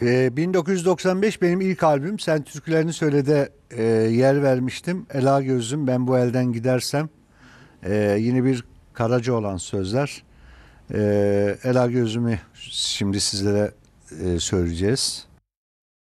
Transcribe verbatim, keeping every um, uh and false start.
Ee, bin dokuz yüz doksan beş benim ilk albüm. Sen Türkülerini Söyle'de e, yer vermiştim. Ela Gözlüm Ben Bu Elden Gidersem. Ee, yine bir Karaca olan sözler. Ee, Ela Gözlüm'ü şimdi sizlere e, söyleyeceğiz.